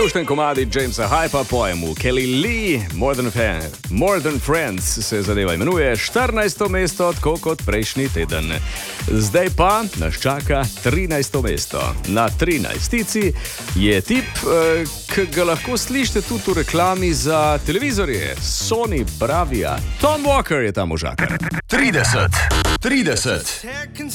Lušten komadi Jamesa Hypa pojemu Kelly Lee, More Than Friends se zadeva imenuje, 14. mesto, tako kot prejšnji teden. Zdaj pa nas čaka 13. mesto. Na 13. je tip, ki ga lahko slišite tudi v reklami za televizorje, Sony Bravia. Tom Walker je ta možakar. 30.